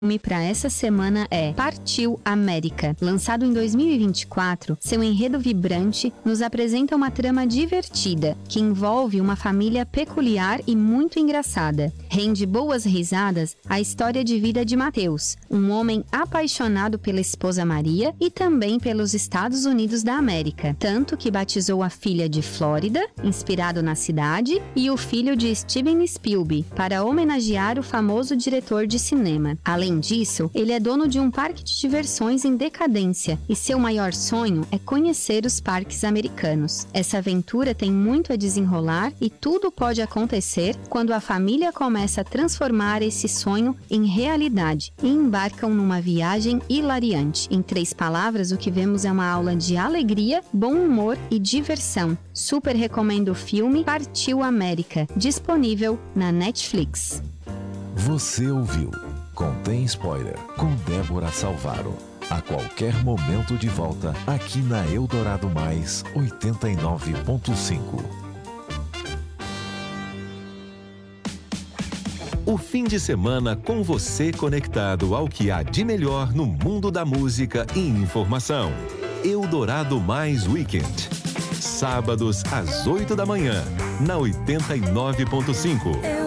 filme para essa semana é Partiu América. Lançado em 2024, seu enredo vibrante nos apresenta uma trama divertida que envolve uma família peculiar e muito engraçada. Rende boas risadas a história de vida de Mateus, um homem apaixonado pela esposa Maria e também pelos Estados Unidos da América, tanto que batizou a filha de Flórida, inspirado na cidade, e o filho de Steven Spielberg, para homenagear o famoso diretor de cinema. Além disso, ele é dono de um parque de diversões em decadência e seu maior sonho é conhecer os parques americanos. Essa aventura tem muito a desenrolar e tudo pode acontecer quando a família começa a transformar esse sonho em realidade e embarcam numa viagem hilariante. Em 3 palavras, o que vemos é uma aula de alegria, bom humor e diversão. Super recomendo o filme Partiu América, disponível na Netflix. Você ouviu Contém Spoiler, com Débora Salvaro. A qualquer momento de volta, aqui na Eldorado Mais 89.5. O fim de semana com você conectado ao que há de melhor no mundo da música e informação. Eldorado Mais Weekend. Sábados às 8 da manhã, na 89.5.